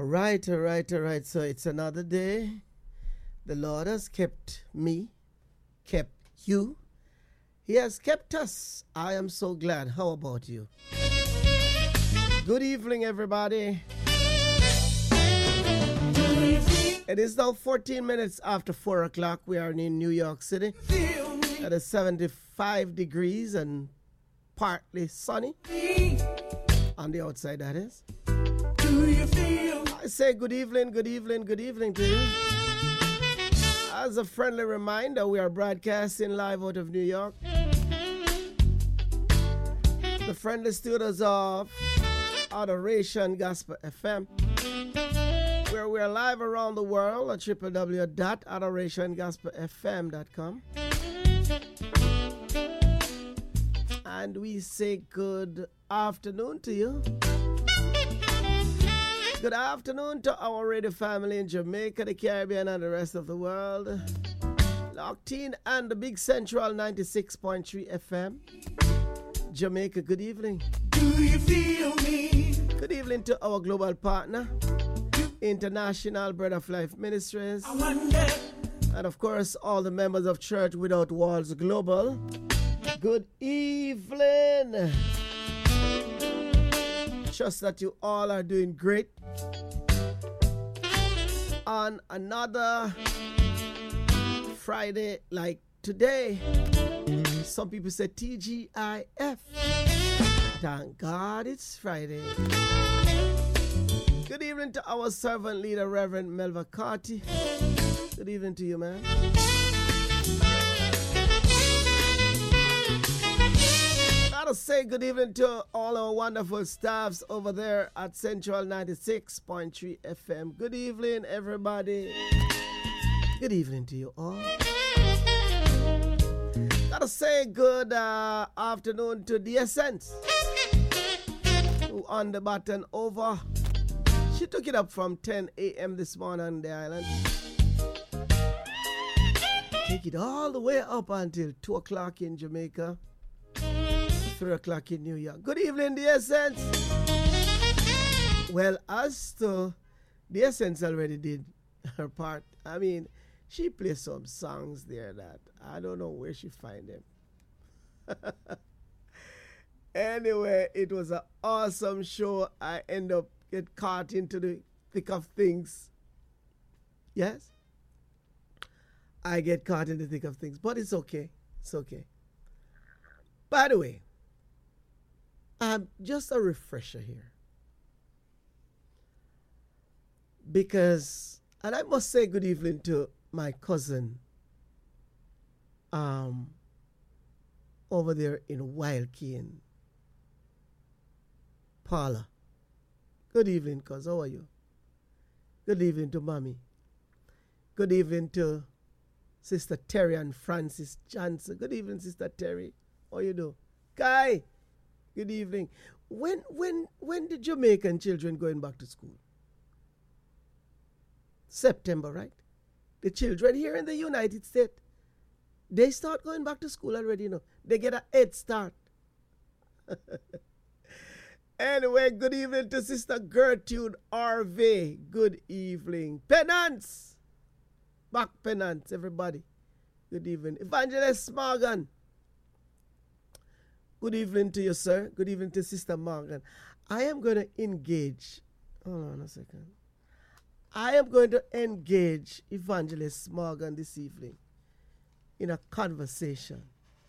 All right. So it's another day. The Lord has kept me, kept you. He has kept us. I am so glad. How about you? Good evening, everybody. It is now 14 minutes after 4 o'clock. We are in New York City. It is 75 degrees and partly sunny. On the outside, that is. I say good evening to you. As a friendly reminder, we are broadcasting live out of New York. The friendly studios of Adoration Gospel FM, where we are live around the world at www.adorationgospelfm.com. And we say good afternoon to you. Good afternoon to our radio family in Jamaica, the Caribbean, and the rest of the world. Locked in and the Big Central 96.3 FM. Jamaica, good evening. Do you feel me? Good evening to our global partner, International Bread of Life Ministries. I wonder. And of course, all the members of Church Without Walls Global. Good evening. Trust that you all are doing great. On another Friday like today, some people say TGIF. Thank God it's Friday. Good evening to our servant leader, Reverend Melva Carty. Good evening to you, man. Gotta say good evening to all our wonderful staffs over there at Central 96.3 FM. Good evening, everybody. Good evening to you all. Gotta say good afternoon to the Essence, who on the button over. She took it up from 10 a.m. this morning on the island. Take it all the way up until 2 o'clock in Jamaica. 3 o'clock in New York. Good evening, the Essence. Well, as to the Essence already did her part. I mean, she played some songs there that I don't know where she find them. Anyway, it was an awesome show. I end up get caught into the thick of things. Yes? I get caught in the thick of things, but it's okay. It's okay. By the way, just a refresher here. Because, and I must say good evening to my cousin over there in Wild Cane, Paula. Good evening, cuz. How are you? Good evening to Mommy. Good evening to Sister Terry and Francis Johnson. Good evening, Sister Terry. How you do? Kai. Good evening. When the Jamaican children going back to school? September, right? The children here in the United States, they start going back to school already, you know. They get a head start. Anyway, good evening to Sister Gertrude Harvey. Good evening. Penance. Back Penance, everybody. Good evening. Evangelist Morgan. Good evening to you, sir. Good evening to Sister Morgan. I am going to engage. Hold on a second. I am going to engage Evangelist Morgan this evening in a conversation.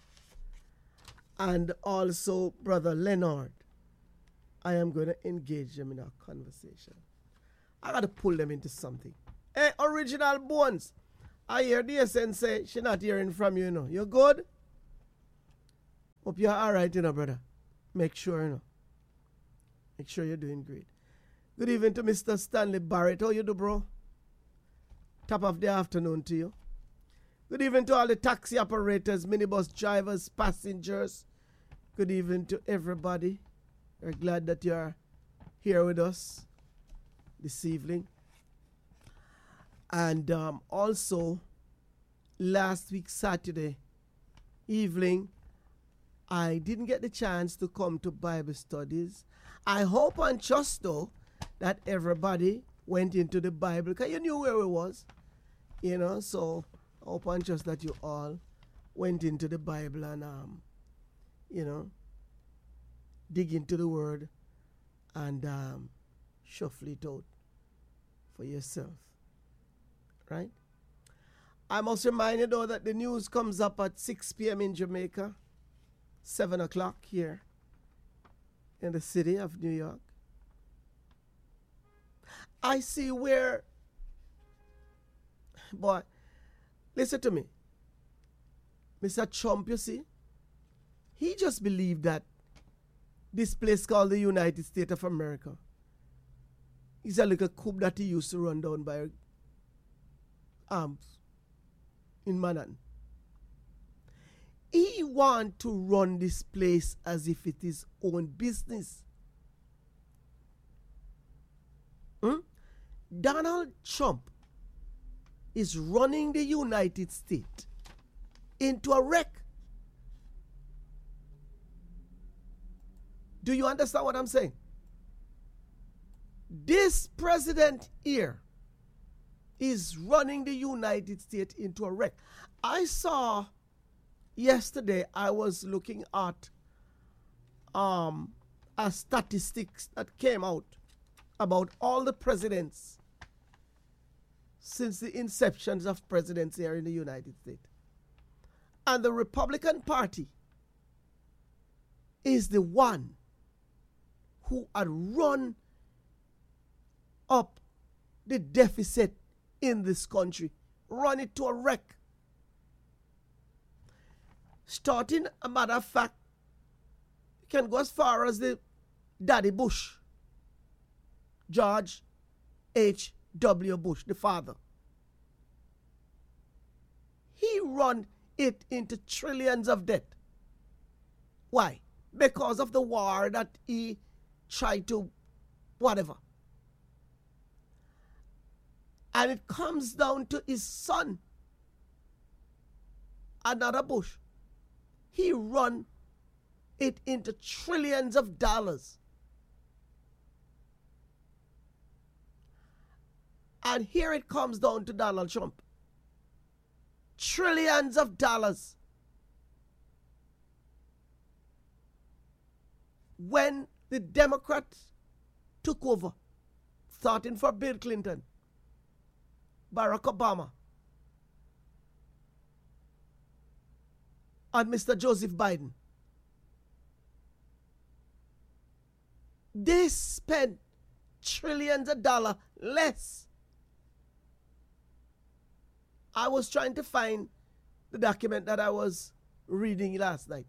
And also Brother Leonard. I am going to engage them in a conversation. I got to pull them into something. Hey, Original Bones. I hear the Essence say she not hearing from you, you know. You good? Hope you're all right, you know, brother. Make sure, you know. Make sure you're doing great. Good evening to Mr. Stanley Barrett. How you do, bro? Top of the afternoon to you. Good evening to all the taxi operators, minibus drivers, passengers. Good evening to everybody. We're glad that you're here with us this evening. And also, last week, Saturday evening, I didn't get the chance to come to Bible studies. I hope and trust, though, that everybody went into the Bible, because you knew where it was, you know. So I hope and trust that you all went into the Bible and, you know, dig into the word and shuffle it out for yourself, right? I must remind you, though, that the news comes up at 6 p.m. in Jamaica, 7 o'clock here in the city of New York. I see where, boy, listen to me. Mr. Trump, you see, he just believed that this place called the United States of America is a little coup that he used to run down by arms in Manhattan. He want to run this place as if it is own business. Donald Trump is running the United States into a wreck. Do you understand what I'm saying? This president here is running the United States into a wreck. I saw yesterday, I was looking at a statistics that came out about all the presidents since the inceptions of presidents here in the United States. And the Republican Party is the one who had run up the deficit in this country, run it to a wreck. Starting, a matter of fact, you can go as far as the Daddy Bush, George H.W. Bush, the father. He run it into trillions of debt. Why? Because of the war that he tried to, whatever. And it comes down to his son, another Bush. He run it into trillions of dollars. And here it comes down to Donald Trump. Trillions of dollars. When the Democrats took over, starting for Bill Clinton, Barack Obama, and Mr. Joseph Biden, they spent trillions of dollars less. I was trying to find the document that I was reading last night.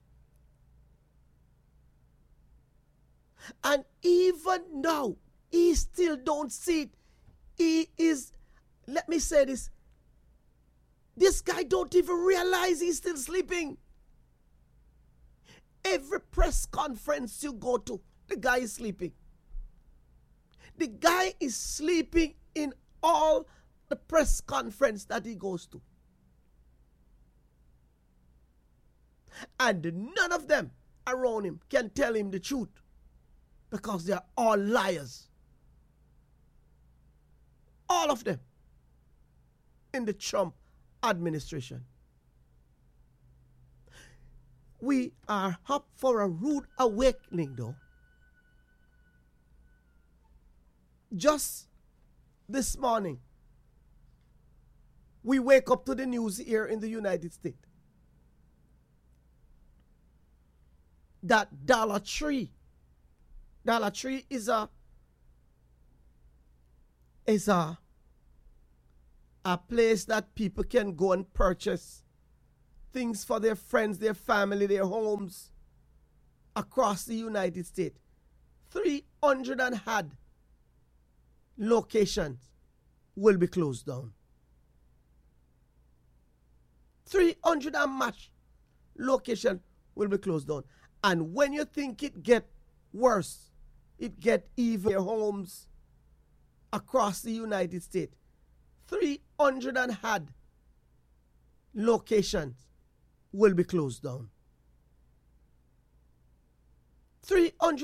And even now, he still don't see it. He is, let me say this guy don't even realize he's still sleeping. Every press conference you go to, the guy is sleeping. The guy is sleeping in all the press conference that he goes to. And none of them around him can tell him the truth, because they are all liars. All of them in the Trump administration. We are up for a rude awakening, though. Just this morning, we wake up to the news here in the United States that Dollar Tree is a place that people can go and purchase things for their friends, their family, their homes across the United States. 300 and had locations will be closed down. 300 and much location will be closed down. And when you think it get worse, it get even homes across the United States, 300 and had locations will be closed down. 300